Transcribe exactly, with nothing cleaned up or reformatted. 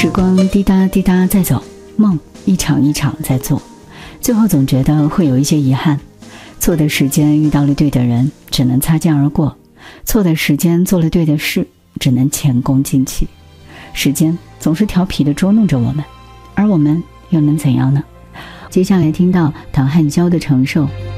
时光滴答滴答在走，梦一场一场在做，最后总觉得会有一些遗憾。错的时间遇到了对的人，只能擦肩而过；错的时间做了对的事，只能前功尽弃。时间总是调皮地捉弄着我们，而我们又能怎样呢？接下来听到唐汉霄的承受。